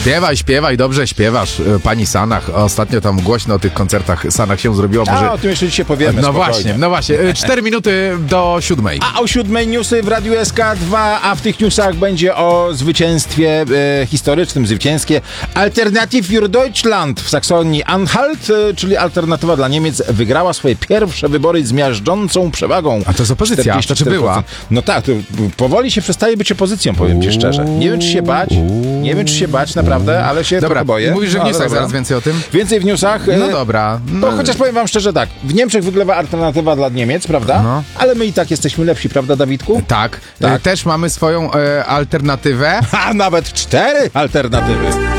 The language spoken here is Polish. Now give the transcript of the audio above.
Śpiewaj, dobrze śpiewasz, pani Sanach. Ostatnio tam głośno o tych koncertach Sanach się zrobiło. Może... o tym jeszcze dzisiaj powiemy. No właśnie. 4 minuty do 7. A o 7 newsy w Radiu SK2, a w tych newsach będzie o zwycięstwie historycznym, zwycięskie Alternative für Deutschland w Saksonii-Anhalt, czyli Alternatywa dla Niemiec, wygrała swoje pierwsze wybory z miażdżącą przewagą. A to jest opozycja, to czy była? No tak, to powoli się przestaje być opozycją, powiem ci szczerze. Nie wiem, czy się bać, naprawdę, ale się trochę boję. Mówisz, że w newsach zaraz więcej o tym? Więcej w newsach. No dobra. No chociaż powiem wam szczerze tak, w Niemczech wygrywa Alternatywa dla Niemiec, prawda? No. Ale my i tak jesteśmy lepsi, prawda, Dawidku? Tak. Też mamy swoją alternatywę. A nawet 4 alternatywy.